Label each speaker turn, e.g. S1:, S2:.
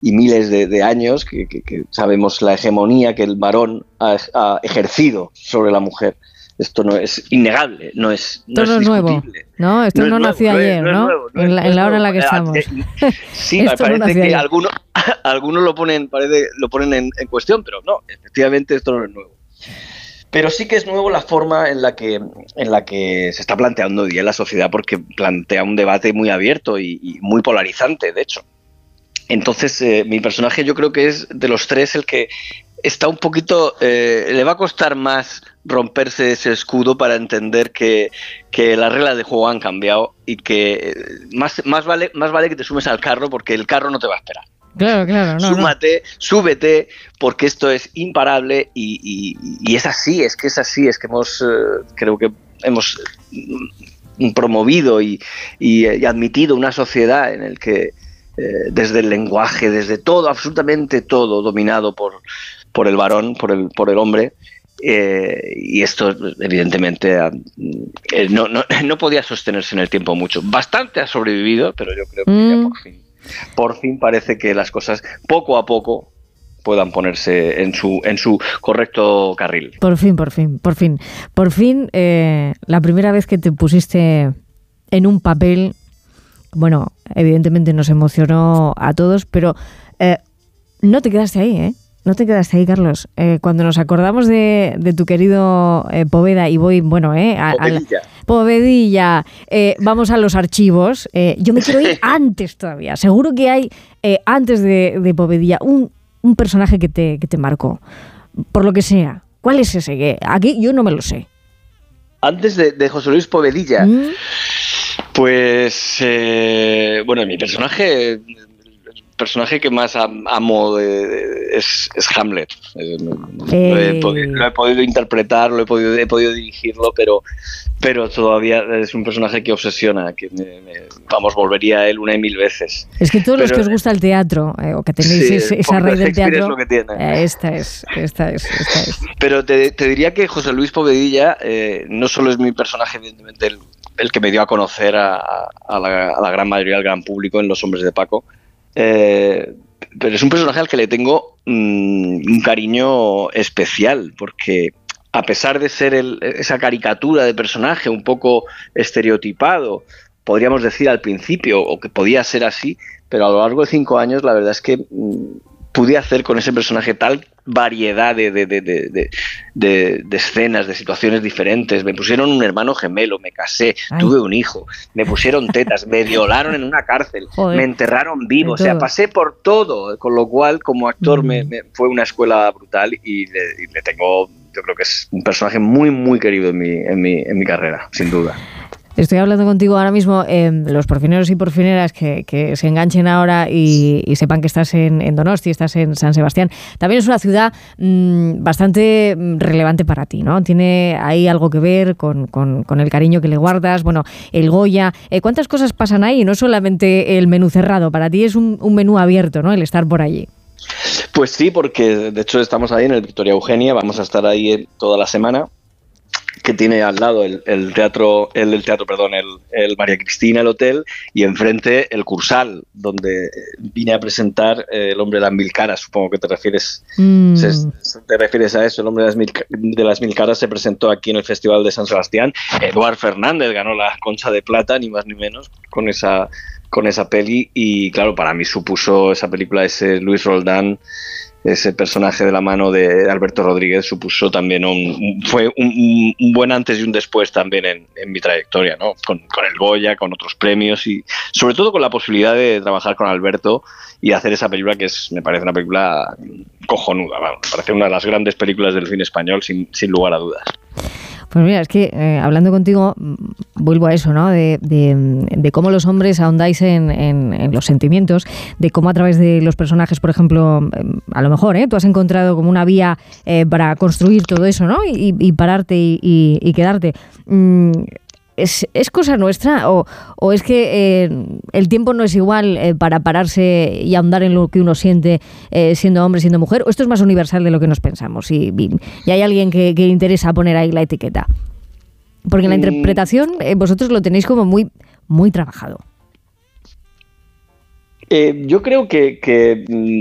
S1: y miles de años, que sabemos la hegemonía que el varón ha ejercido sobre la mujer. Esto no es innegable, no es
S2: nuevo, ¿no? Esto no nació ayer, ¿no? En la hora en la que estamos.
S1: Sí, parece que algunos lo ponen en cuestión, pero no, efectivamente esto no es nuevo. Pero sí que es nuevo la forma en la que se está planteando hoy día en la sociedad, porque plantea un debate muy abierto y muy polarizante, de hecho. Entonces, mi personaje yo creo que es de los tres el que está un poquito... le va a costar más romperse ese escudo para entender que las reglas de juego han cambiado y que más vale que te sumes al carro, porque el carro no te va a esperar.
S2: Claro,
S1: Súbete, porque esto es imparable y es así, es que creo que hemos promovido y admitido una sociedad en el que desde el lenguaje, desde todo, absolutamente todo, dominado por el varón, por el hombre, y esto evidentemente no podía sostenerse en el tiempo mucho. Bastante ha sobrevivido, pero yo creo que ya por fin parece que las cosas poco a poco puedan ponerse en su correcto carril.
S2: Por fin, la primera vez que te pusiste en un papel, bueno, evidentemente nos emocionó a todos, pero no te quedaste ahí, ¿eh? No te quedaste ahí, Carlos. Cuando nos acordamos de tu querido Poveda, y voy, Povedilla, vamos a los archivos. Yo me quiero ir antes todavía. Seguro que hay, antes de Povedilla, un personaje que te marcó, por lo que sea. ¿Cuál es ese? Aquí yo no me lo sé.
S1: Antes de José Luis Povedilla, pues, mi personaje que más amo es Hamlet. Lo he podido interpretar, he podido dirigirlo, pero todavía es un personaje que obsesiona, que volvería a él una y mil veces.
S2: Es que todos los que os gusta el teatro, o que tenéis esa raíz del teatro,
S1: es lo que tiene.
S2: Esta es.
S1: Pero te diría que José Luis Povedilla no solo es mi personaje, evidentemente, el que me dio a conocer a la gran mayoría del gran público en Los Hombres de Paco, pero es un personaje al que le tengo un cariño especial, porque a pesar de ser esa caricatura de personaje un poco estereotipado, podríamos decir al principio, o que podía ser así, pero a lo largo de 5 años la verdad es que pude hacer con ese personaje tal variedad de escenas, de situaciones diferentes. Me pusieron un hermano gemelo, me casé, tuve un hijo, me pusieron tetas, me violaron en una cárcel, me enterraron vivo, o sea, pasé por todo, con lo cual como actor me fue una escuela brutal y le tengo, yo creo que es un personaje muy muy querido en mi carrera, sin duda.
S2: Estoy hablando contigo ahora mismo, los porfineros y porfineras que se enganchen ahora y sepan que estás en Donosti, estás en San Sebastián. También es una ciudad bastante relevante para ti, ¿no? Tiene ahí algo que ver con el cariño que le guardas, bueno, el Goya. ¿Cuántas cosas pasan ahí? No solamente el menú cerrado, para ti es un menú abierto, ¿no? El estar por allí.
S1: Pues sí, porque de hecho estamos ahí en el Victoria Eugenia, vamos a estar ahí toda la semana, que tiene al lado el María Cristina, el hotel, y enfrente el Cursal, donde vine a presentar El hombre de las mil caras. Supongo que te refieres a eso. El hombre de las mil caras se presentó aquí en el Festival de San Sebastián. Eduard Fernández ganó la Concha de Plata, ni más ni menos, con esa peli, y claro, para mí supuso esa película, ese Luis Roldán, ese personaje de la mano de Alberto Rodríguez, supuso también fue un buen antes y un después también en mi trayectoria, ¿no? Con el Goya, con otros premios y sobre todo con la posibilidad de trabajar con Alberto y hacer esa película que me parece una película cojonuda, me parece una de las grandes películas del cine español sin lugar a dudas.
S2: Pues mira, es que hablando contigo vuelvo a eso, ¿no? De cómo los hombres ahondáis en los sentimientos, de cómo a través de los personajes, por ejemplo, a lo mejor, tú has encontrado como una vía para construir todo eso, ¿no? Y pararte y quedarte. ¿Es cosa nuestra o es que el tiempo no es igual para pararse y ahondar en lo que uno siente siendo hombre, siendo mujer? ¿O esto es más universal de lo que nos pensamos? Y hay alguien que interesa poner ahí la etiqueta. Porque en la interpretación vosotros lo tenéis como muy, muy trabajado.
S1: Yo creo que